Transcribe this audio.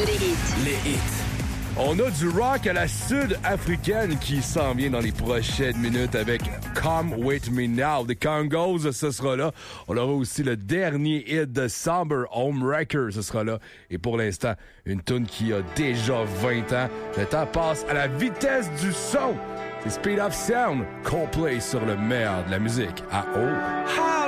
les hits. Les hits. On a du rock à la sud-africaine qui s'en vient dans les prochaines minutes avec Come With Me Now. Des Congos, ce sera là. On aura aussi le dernier hit de Somber Homewrecker, ce sera là. Et pour l'instant, une tune qui a déjà 20 ans. Le temps passe à la vitesse du son. C'est Speed of Sound, Coldplay sur le meilleur de la musique à haut.